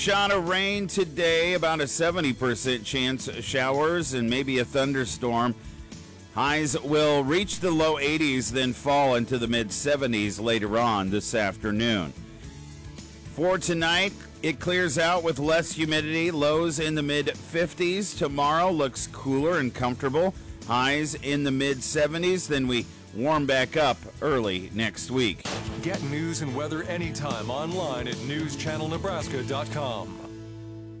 Shot of rain today, about a 70% chance of showers and maybe a thunderstorm. Highs will reach the low 80s, then fall into the mid 70s later on this afternoon. For tonight, it clears out with less humidity, lows in the mid 50s. Tomorrow looks cooler and comfortable, highs in the mid 70s, then we warm back up early next week. Get news and weather anytime online at newschannelnebraska.com.